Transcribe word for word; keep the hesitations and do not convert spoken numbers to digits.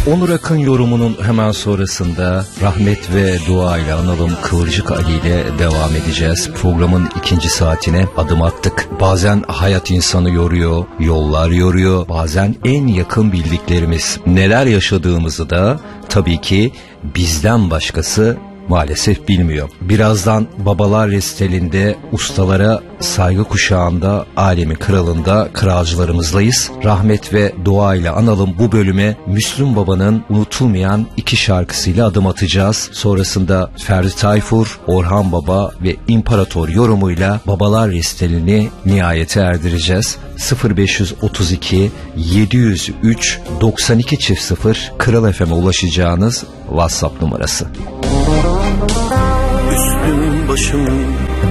Onur Akın yorumunun hemen sonrasında rahmet ve dua ile analım Kıvırcık Ali ile devam edeceğiz. Programın ikinci saatine adım attık. Bazen hayat insanı yoruyor, yollar yoruyor. Bazen en yakın bildiklerimiz neler yaşadığımızı da tabii ki bizden başkası maalesef bilmiyor. Birazdan Babalar Resitalinde ustalara saygı kuşağında, alemin kralında kralcılarımızdayız. Rahmet ve dua ile analım bu bölüme Müslüm Baba'nın unutulmayan iki şarkısıyla adım atacağız. Sonrasında Ferdi Tayfur, Orhan Baba ve İmparator yorumuyla Babalar Resitalini nihayete erdireceğiz. sıfır beş otuz iki yedi yüz üç doksan iki çift sıfır Kral F M'e ulaşacağınız WhatsApp numarası. Üstüm başım